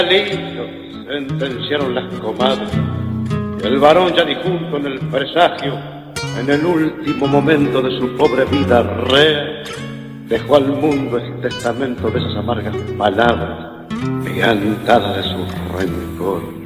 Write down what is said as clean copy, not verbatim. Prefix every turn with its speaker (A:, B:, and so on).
A: Listo, sentenciaron las comadres. Y el varón ya difunto en el presagio, en el último momento de su pobre vida rea, dejó al mundo el testamento de esas amargas palabras, piantadas de su rencor.